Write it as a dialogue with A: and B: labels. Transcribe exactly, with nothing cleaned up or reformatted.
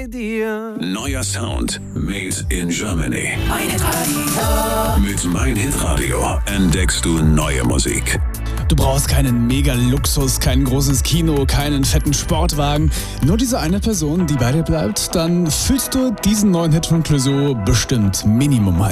A: bei dir.
B: Neuer Sound made in Germany.
C: Mein Hitradio.
B: Mit Mein Hitradio entdeckst du neue Musik.
D: Du brauchst keinen Mega-Luxus, kein großes Kino, keinen fetten Sportwagen. Nur diese eine Person, die bei dir bleibt, dann fühlst du diesen neuen Hit von Clouseau bestimmt Minimum mal.